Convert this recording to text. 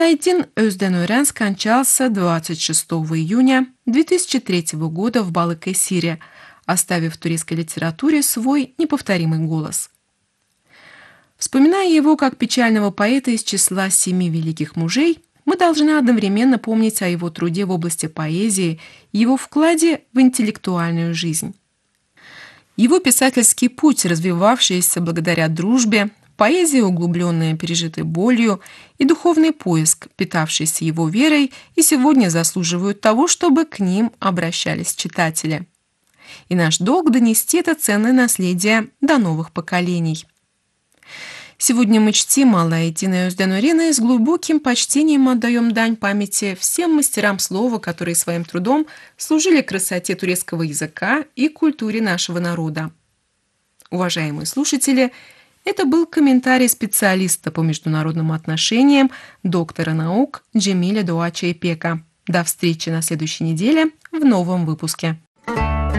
Айдин Özdenören скончался 26 июня 2003 года в Балык-Эсире, оставив в турецкой литературе свой неповторимый голос. Вспоминая его как печального поэта из числа 7 великих мужей, мы должны одновременно помнить о его труде в области поэзии и его вкладе в интеллектуальную жизнь. Его писательский путь, развивавшийся благодаря дружбе, поэзия, углубленная пережитой болью, и духовный поиск, питавшийся его верой, и сегодня заслуживают того, чтобы к ним обращались читатели. И наш долг донести это ценное наследие до новых поколений. Сегодня мы чтим Алаэддина Özdenören'i и с глубоким почтением отдаем дань памяти всем мастерам слова, которые своим трудом служили красоте турецкого языка и культуре нашего народа. Уважаемые слушатели, это был комментарий специалиста по международным отношениям, доктора наук Джемиля Дуача Ипека. До встречи на следующей неделе в новом выпуске.